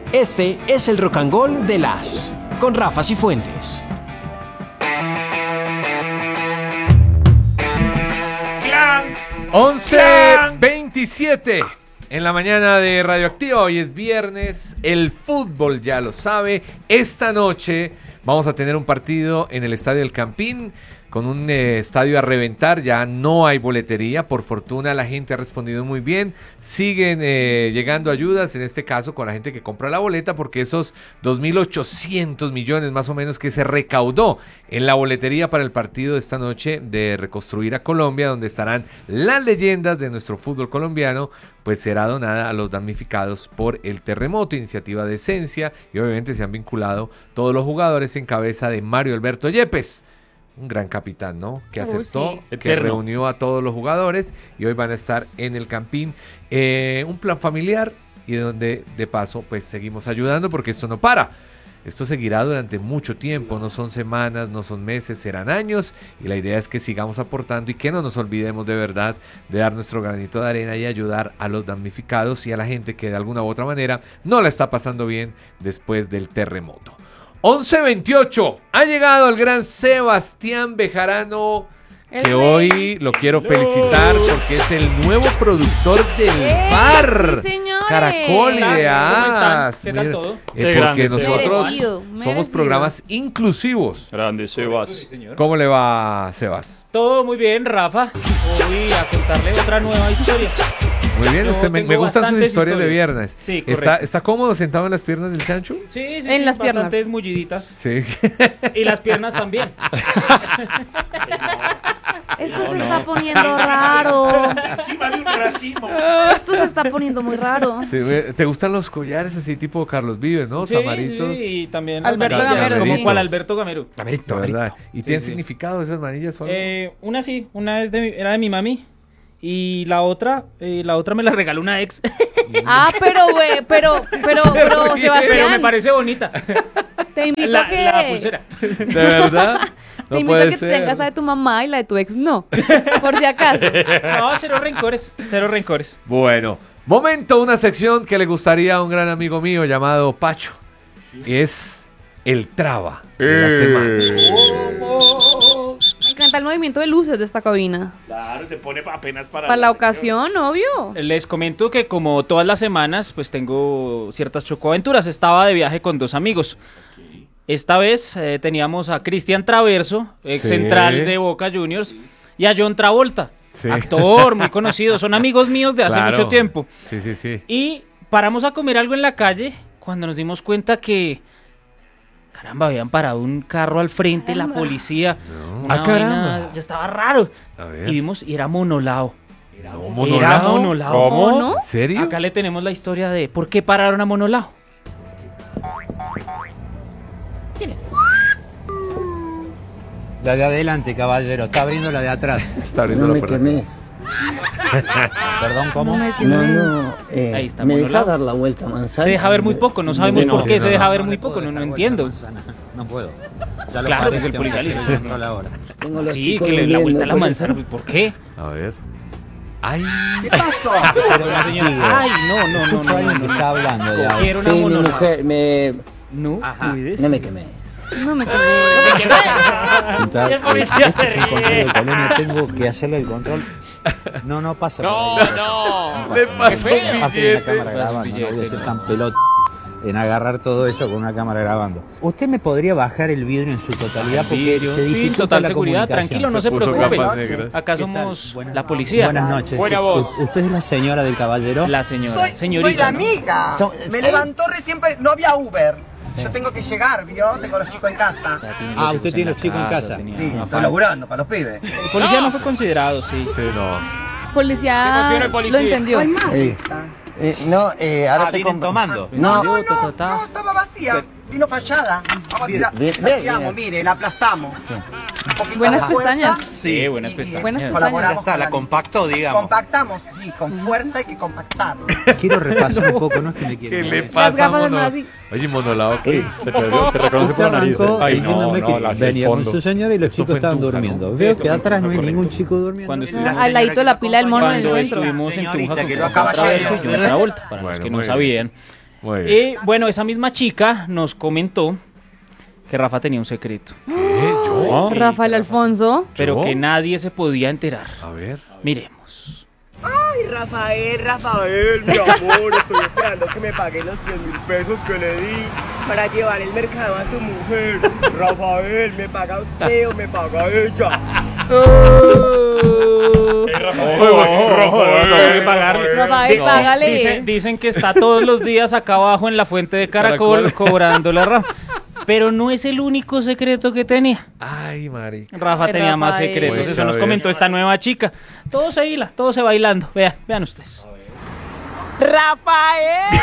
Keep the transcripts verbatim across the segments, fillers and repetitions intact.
Este es el Rock and Roll de las con Rafa Cifuentes. once veintisiete en la mañana de Radioactiva. Hoy es viernes, el fútbol ya lo sabe. Esta noche vamos a tener un partido en el Estadio El Campín, con un eh, estadio a reventar. Ya no hay boletería, por fortuna la gente ha respondido muy bien. Siguen eh, llegando ayudas, en este caso con la gente que compra la boleta, porque esos dos mil ochocientos millones más o menos que se recaudó en la boletería para el partido de esta noche de Reconstruir a Colombia, donde estarán las leyendas de nuestro fútbol colombiano, pues será donada a los damnificados por el terremoto, iniciativa de Esencia, y obviamente se han vinculado todos los jugadores en cabeza de Mario Alberto Yepes, un gran capitán, ¿no? Que aceptó, Uy, sí. que reunió a todos los jugadores y hoy van a estar en el Campín. Eh, un plan familiar y donde de paso pues seguimos ayudando, porque esto no para. Esto seguirá durante mucho tiempo, no son semanas, no son meses, serán años, y la idea es que sigamos aportando y que no nos olvidemos de verdad de dar nuestro granito de arena y ayudar a los damnificados y a la gente que de alguna u otra manera no la está pasando bien después del terremoto. once veintiocho, ha llegado el gran Sebastián Bejarano, El que rey. hoy lo quiero felicitar porque es el nuevo productor del ¡Eh, bar sí, señores! Caracol Hola, Ideas. ¿Qué tal Mira, todo? eh, Qué porque grande, nosotros Merecido, somos merecido. programas inclusivos. Grande, Sebas. ¿Cómo le va, Sebas? Todo muy bien, Rafa. Hoy a contarle otra nueva historia. Muy bien, Yo usted me, tengo me gustan sus bastantes historias de historias. viernes. Sí, ¿Está, correcto. ¿Está cómodo sentado en las piernas del chancho? Sí, sí, En sí, las piernas. bastantes mulliditas. Sí. Y las piernas también. Esto se está poniendo raro. Encima de un racimo. Esto se está poniendo muy raro. Sí, ve- ¿te gustan los collares así tipo Carlos Vives, no? Sí, Samaritos. sí, y también las Alberto manillas, Gamero, como sí. cual Alberto Gamero. De verdad. ¿Y Sí, tienen sí. significado esas manillas o algo? Eh, una sí, una es de mi- era de mi mami. Y la otra, eh, la otra me la regaló una ex. Ah, pero, güey, pero, pero, pero, Sebastián, Pero me parece bonita. te invito La, a que... la pulsera. ¿De verdad? Te No invito a puede que te tengas la ser. de tu mamá y la de tu ex no. Por si acaso. No, cero rencores, cero rencores. Bueno, momento, una sección que le gustaría a un gran amigo mío llamado Pacho. Es el traba de la semana. Me encanta el movimiento de luces de esta cabina. Claro, se pone apenas para, Para la sección. ocasión, obvio. Les comento que como todas las semanas, pues tengo ciertas chocoaventuras. Estaba de viaje con dos amigos. Esta vez eh, teníamos a Cristian Traverso, ex Sí. central de Boca Juniors, y a John Travolta, Sí. actor muy conocido. Son amigos míos de hace Claro. mucho tiempo. Sí, sí, sí. Y paramos a comer algo en la calle cuando nos dimos cuenta que, caramba, habían parado un carro al frente, la policía. No. Una Ah, caramba. vaina, ya estaba raro. A ver. Y vimos, y era monolao. No, Era ¿monolao? monolao. ¿Cómo? ¿No? ¿En serio? Acá le tenemos la historia de por qué pararon a monolao. La de adelante, caballero. Está abriendo la de atrás. Está abriendo No la me puerta. quemes. Perdón, ¿cómo? No me No, quemes. no. eh, Ahí está, ¿Me monolao. deja dar la vuelta a manzana? Se deja ver muy poco, no sabemos No, por qué sí, se no, deja no, ver No muy le puedo poco, no, dejar no vuelta entiendo. a manzana. No puedo. Ya lo Claro, paré, pues el tengo que policía hacer le el control ahora. Tengo los Sí, chicos que le la durmiendo, vuelta a la por manzana, eso- ¿por qué? A ver. ¡Ay! La señora, ay, no, no, no, Escucho a no, alguien no, que no. está hablando de algo. Cogieron a Sí, mi monolao. mujer, me... No, Ajá. cuídese. No me quemes. No me quemes. Contar, Y el policía este es se un control ríe. de colonia, tengo que hacerle el control. No, no pasa No, por ahí. no. Le pasó Aparte un de la billete. cámara Pasó un grabando, no voy a billete, ser no. tan pelota en agarrar todo eso con una cámara grabando. ¿Usted me podría bajar el vidrio en su totalidad? Porque Vidrio. se Sí, dificulta total la seguridad, comunicación. tranquilo, no se puso preocupe. gafas negras. Acá ¿Qué tal? somos Buenas- la policía. Buenas noches. Buena voz. U- ¿Usted es la señora del caballero? La señora, Soy, señorita. soy la ¿no? amiga. So- Me levantó recién, pero no había Uber. Yo tengo que llegar, ¿vio? Tengo los chicos en casa. Ya tiene Ah, los usted hijos tiene en los chicos en la casa. tenía Sí, una estoy fa- laburando para los pibes. El policía no fue considerado, sí. Sí, no. ¿Qué Policía emoción el policía? lo entendió. Hay más. Eh, eh, no, eh, ahora Ah, te vienen compro. tomando. No, No, Yo, ta, ta, no, ta. no, estaba vacía. Vino fallada. Vamos a tirar. Bien, La bien, tiramos, bien. mire, la aplastamos. Un poquito Buenas de fuerza pestañas. Sí, buenas y- pestañas. Buenas y pestañas. colaboramos Ya está, con la compactó, digamos. Compactamos, sí, con fuerza hay que compactarlo. Quiero repasar un poco, no es que me quiera. ¿Qué le Las pasa, gafas mono? son así. Oye, monolao, ¿qué? Eh, Se, perdió, se reconoce por la nariz. ¿eh? arrancó Ay, no, diciéndome no, que la- venía el con fondo. su señora y los Esto chicos fue en estaban Tunja, ¿no? durmiendo. Sí, Veo esto que fue atrás en no hay Tunja, ningún correcto. chico durmiendo. Cuando Sí. estuvimos, Al ladito de la pila del mono en el cuando centro. estuvimos en Señorita, Tunja que con lo Juan acaba de Traverso y ver. John Travolta, para los Bueno, que no muy sabían. Muy bien. Y bueno, esa misma chica nos comentó que Rafa tenía un secreto, ¿Qué? ¿Yo? Rafael Alfonso. pero ¿Yo? que nadie se podía enterar. A ver. Miremos. Ay, Rafael, Rafael, mi amor, estoy esperando que me pague los cien mil pesos que le di para llevar el mercado a su mujer. Rafael, ¿me paga usted o me paga ella? Tengo que pagarle. Rafael, Di- págale. Dicen, dicen que está todos los días acá abajo en la fuente de Caracol Caracol. cobrándole a Rafa. Pero no es el único secreto que tenía. Ay, marica. Rafa Ay, tenía más Rafael. secretos. Pues, Eso a nos ver. comentó esta nueva chica. Todo se hila, todo se bailando. Vean, vean ustedes. Rafael,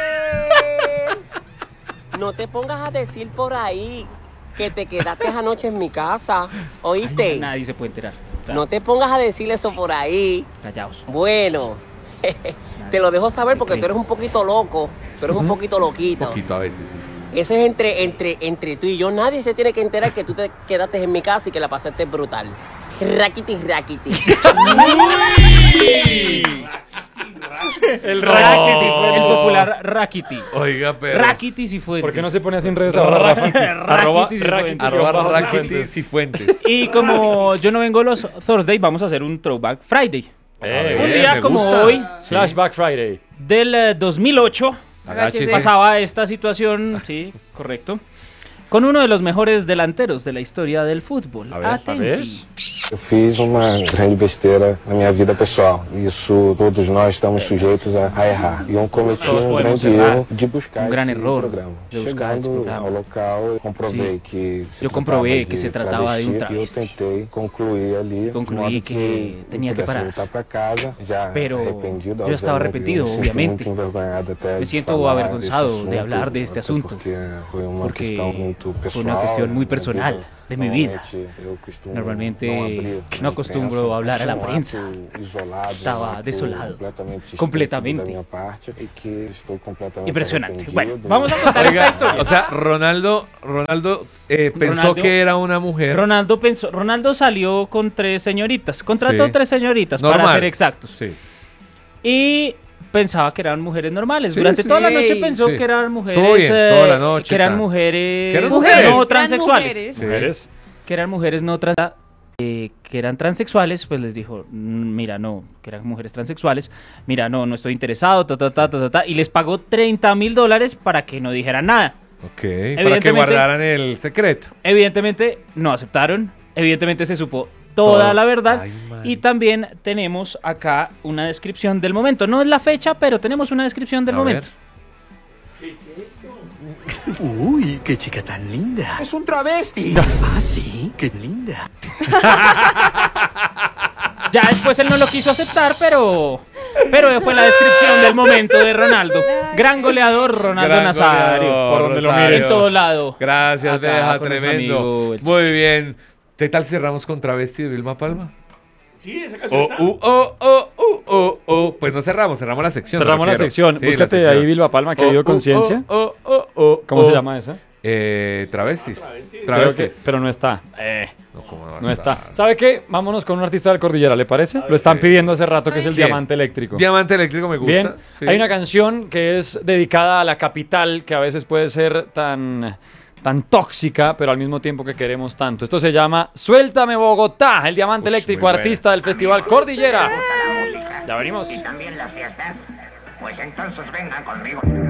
no te pongas a decir por ahí que te quedaste anoche en mi casa, ¿oíste? Nadie se puede enterar. O sea, No te pongas a decir eso por ahí. Callaos. Bueno, te lo dejo saber porque tú eres un poquito loco, tú eres un poquito loquito. Un poquito a veces, sí. Eso es entre, entre, entre tú y yo. Nadie se tiene que enterar que tú te quedaste en mi casa y que la pasaste brutal. Raquiti, raquiti. El Rakiti fue el popular Rakiti. Oiga, pero... Rakiti si fue. ¿Por qué no se pone así en redes ahora, Rafa? Arroba Rakiti Rakiti, Arroba bajo Rakiti Cifuentes. Y como yo no vengo los Thursday, vamos a hacer un Throwback Friday. Eh, Un bien, día me como gusta. hoy, Flashback Friday. del eh, dos mil ocho, Agáchese. pasaba esta situación, sí, correcto, con uno de los mejores delanteros de la historia del fútbol. A ver, a Atenti. ver. Eu fiz uma grande besteira na minha vida pessoal. Isso todos nós estamos sujeitos a, a errar. E eu cometi Todos um podemos grande errar. erro de buscar Um grande esse error programa. de buscar esse Chegando programa. ao local, eu comprovei Sí. que se Eu comprovei tratava que de se tratava de um travesti, e eu travesti. tentei concluir ali, de Concluí modo que eu tenía que pudesse parar. voltar para casa, já Pero arrependido. yo estaba obviamente, arrepentido, eu me sinto obviamente. muito envergonhado até Me de siento falar avergonzado desse de hablar de este até asunto, porque foi uma porque questão muito fue pessoal, una cuestión muy da personal vida. de mi vida. Normalmente, eu costumo Normalmente não abrir no a acostumbro imprensa. a hablar a la É um prensa. ato isolado, Estaba um ato desolado. completamente Completamente. da minha parte, e que estou completamente Impresionante. arrependido. Bueno, vamos a contar Oiga, esta historia. o sea, Ronaldo, Ronaldo eh, pensó Ronaldo- que era una mujer. Ronaldo pensó, Ronaldo salió con tres señoritas, contrató Sí. tres señoritas para Normal. ser exactos. Sí. Y pensaba que eran mujeres normales. Sí, Durante sí, toda la sí. noche pensó Sí. que eran mujeres Estuvo bien, eh, toda la noche, que eran tal. mujeres, Que eran mujeres. no Eran transexuales. mujeres. Sí. Mujeres. Que eran mujeres no trans eh, que eran transexuales, pues les dijo, "Mm, mira, no, que eran mujeres transexuales, mira, no, no estoy interesado, ta, ta, ta, ta, ta, ta", y les pagó treinta mil dólares para que no dijeran nada. Ok, para que Evidentemente- guardaran el secreto. Evidentemente no aceptaron, evidentemente se supo toda Todo. la verdad. Ay, man. Y también tenemos acá una descripción del momento. No es la fecha, pero tenemos una descripción del A momento. Uy, qué chica tan linda. Es un travesti. Ah, sí, qué linda. Ya después él no lo quiso aceptar, pero pero fue la descripción del momento de Ronaldo. Gran goleador Ronaldo Gran Nazario. goleador, Por donde lo Rosario. mires. En todo lado. Gracias, Acá Beja, con nuestro tremendo. amigo, el Muy bien. ¿Qué tal cerramos con Travesti de Vilma Palma? Sí, esa canción Oh, está. uh, oh, oh, oh, oh, oh. Pues no cerramos, cerramos la sección. me Cerramos la refiero. sección. Sí, Búscate la sección. ahí Vilma Palma, querido Oh, uh, Conciencia. oh, oh, oh, oh, ¿Cómo oh. se llama esa? Eh, travestis. Creo que, Travestis. pero no está. Eh, No, ¿cómo va a no estar? está. ¿Sabe qué? Vámonos con un artista del Cordillera, ¿le parece? Lo están sí. pidiendo hace rato, que es el ¿Quién? Diamante Eléctrico. Diamante Eléctrico me gusta. Bien, Sí. hay una canción que es dedicada a la capital, que a veces puede ser tan, tan tóxica, pero al mismo tiempo que queremos tanto. Esto se llama Suéltame Bogotá, el Diamante Ush, Eléctrico, muy buena. artista del Festival Cordillera. Ya venimos. Y también las fiestas. Pues entonces vengan conmigo.